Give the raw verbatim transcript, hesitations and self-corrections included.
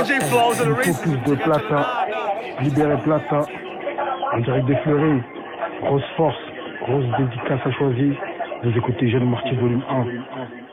focus de Plata, libérer Plata, en direct des Fleuris, grosse force, grosse dédicace à choisir. Vous écoutez Jeune Marty volume un.